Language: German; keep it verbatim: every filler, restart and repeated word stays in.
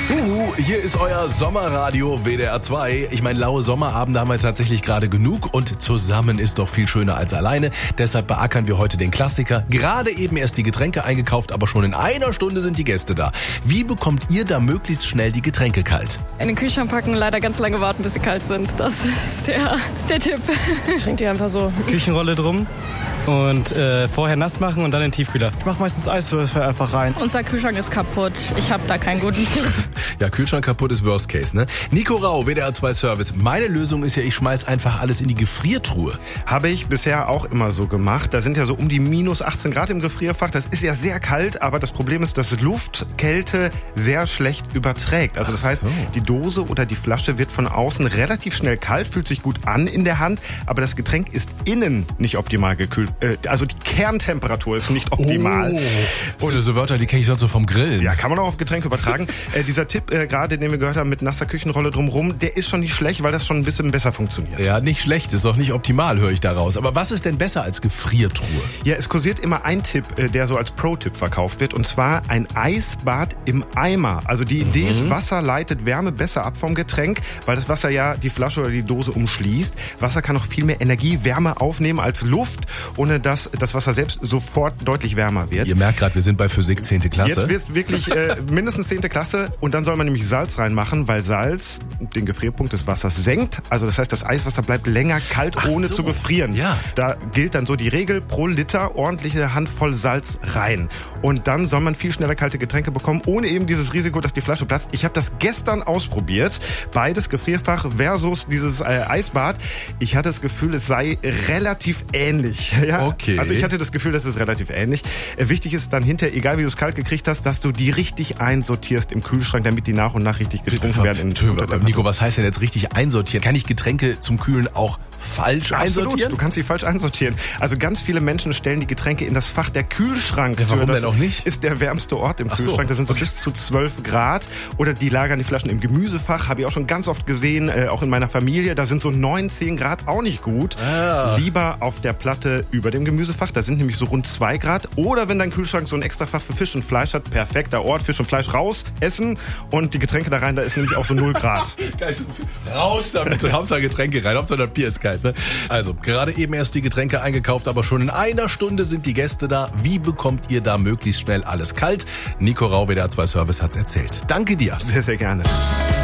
Huhu, hier ist euer Sommerradio W D R zwei. Ich meine, laue Sommerabende haben wir tatsächlich gerade genug und zusammen ist doch viel schöner als alleine. Deshalb beackern wir heute den Klassiker. Gerade eben erst die Getränke eingekauft, aber schon in einer Stunde sind die Gäste da. Wie bekommt ihr da möglichst schnell die Getränke kalt? In den Kühlschrank packen, leider ganz lange warten, bis sie kalt sind. Das ist der, der Tipp. Ich trinke die einfach so. Küchenrolle drum. Und äh, vorher nass machen und dann in den Tiefkühler. Ich mache meistens Eiswürfel einfach rein. Unser Kühlschrank ist kaputt. Ich habe da keinen guten Tipp. Ja, Kühlschrank kaputt ist Worst Case, ne? Nico Rau, W D R zwei Service. Meine Lösung ist ja, ich schmeiß einfach alles in die Gefriertruhe. Habe ich bisher auch immer so gemacht. Da sind ja so um die minus achtzehn Grad im Gefrierfach. Das ist ja sehr kalt, aber das Problem ist, dass Luftkälte sehr schlecht überträgt. Also das heißt, so. Die Dose oder die Flasche wird von außen relativ schnell kalt, fühlt sich gut an in der Hand, aber das Getränk ist innen nicht optimal gekühlt. Also die Kerntemperatur ist nicht optimal. Oh, das sind so Wörter, die kenne ich sonst so vom Grillen. Ja, kann man auch auf Getränke übertragen. äh, dieser Tipp äh, gerade, den wir gehört haben mit nasser Küchenrolle drumherum, der ist schon nicht schlecht, weil das schon ein bisschen besser funktioniert. Ja, nicht schlecht, ist auch nicht optimal, höre ich daraus. Aber was ist denn besser als Gefriertruhe? Ja, es kursiert immer ein Tipp, äh, der so als Pro-Tipp verkauft wird, und zwar ein Eisbad im Eimer. Also die Idee mhm. ist, Wasser leitet Wärme besser ab vom Getränk, weil das Wasser ja die Flasche oder die Dose umschließt. Wasser kann auch viel mehr Energie, Wärme aufnehmen als Luft, ohne dass das Wasser selbst sofort deutlich wärmer wird. Ihr merkt gerade, wir sind bei Physik zehnte Klasse. Jetzt wird es wirklich äh, mindestens zehnte Klasse, und dann soll man nämlich Salz reinmachen, weil Salz den Gefrierpunkt des Wassers senkt. Also das heißt, das Eiswasser bleibt länger kalt, Ach ohne so. zu gefrieren. Ja. Da gilt dann so die Regel, pro Liter ordentliche Handvoll Salz rein. Und dann soll man viel schneller kalte Getränke bekommen, ohne eben dieses Risiko, dass die Flasche platzt. Ich habe das gestern ausprobiert. Beides, Gefrierfach versus dieses äh, Eisbad. Ich hatte das Gefühl, es sei relativ ähnlich. Ja? Okay. Also ich hatte das Gefühl, das ist relativ ähnlich. Äh, wichtig ist dann hinterher, egal wie du es kalt gekriegt hast, dass du die richtig einsortierst im Kühlschrank, damit die nach und nach richtig getrunken werden. In Nico, was heißt denn jetzt richtig einsortieren? Kann ich Getränke zum Kühlen auch falsch Absolut. einsortieren? Du kannst sie falsch einsortieren. Also ganz viele Menschen stellen die Getränke in das Fach der Kühlschrank. Ja, warum das denn auch nicht? Ist der wärmste Ort im Ach Kühlschrank. so. Da sind so okay. bis zu zwölf Grad. Oder die lagern die Flaschen im Gemüsefach. Habe ich auch schon ganz oft gesehen, äh, auch in meiner Familie. Da sind so neun, zehn Grad auch nicht gut. Ah. Lieber auf der Platte über dem Gemüsefach. Da sind nämlich so rund zwei Grad. Oder wenn dein Kühlschrank so ein Extrafach für Fisch und Fleisch hat, perfekter Ort. Fisch und Fleisch raus, essen und die Getränke da rein. Da ist nämlich auch so null Grad. Raus damit und Hauptsache Getränke rein. Hauptsache das Bier ist kalt, ne? Also, gerade eben erst die Getränke eingekauft, aber schon in einer Stunde sind die Gäste da. Wie bekommt ihr da möglichst schnell alles kalt? Nico Rau, W D R zwei Service, hat's erzählt. Danke dir. Sehr, sehr gerne.